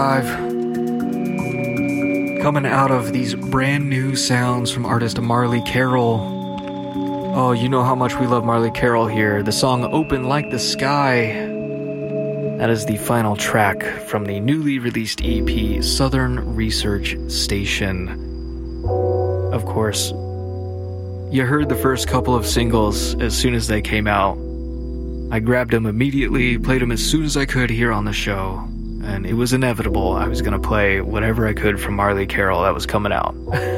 I've coming out of these brand new sounds from artist Marley Carroll. Oh, you know how much we love Marley Carroll here. The song Open Like the Sky. That is the final track from the newly released EP, Southern Research Station. Of course, you heard the first couple of singles as soon as they came out. I grabbed them immediately, played them as soon as I could here on the show, and it was inevitable. I was going to play whatever I could from Marley Carroll that was coming out.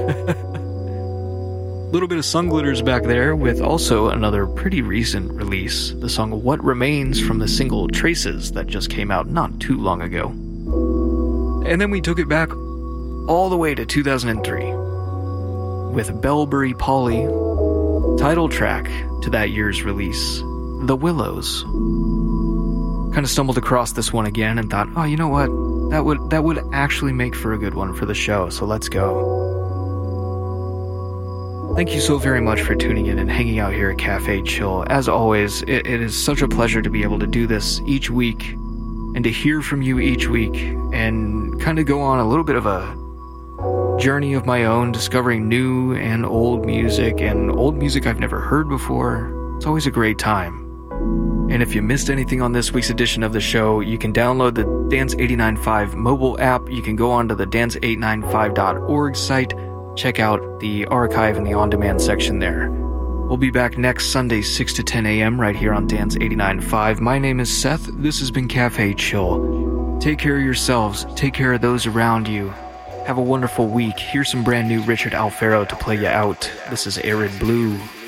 Little bit of Sun Glitters back there with also another pretty recent release, the song What Remains from the single Traces that just came out not too long ago. And then we took it back all the way to 2003 with Bellbury Polly, title track to that year's release, The Willows. Kind of stumbled across this one again and thought, oh, you know what? That would actually make for a good one for the show, so let's go. Thank you so very much for tuning in and hanging out here at Cafe Chill. As always, it is such a pleasure to be able to do this each week and to hear from you each week and kind of go on a little bit of a journey of my own, discovering new and old music I've never heard before. It's always a great time. And if you missed anything on this week's edition of the show, you can download the Dance 895 mobile app. You can go onto the dance895.org site. Check out the archive and the on-demand section there. We'll be back next Sunday, 6 to 10 a.m. right here on Dance 89.5. My name is Seth. This has been Cafe Chill. Take care of yourselves. Take care of those around you. Have a wonderful week. Here's some brand new Richard Alfaro to play you out. This is Arid Blue.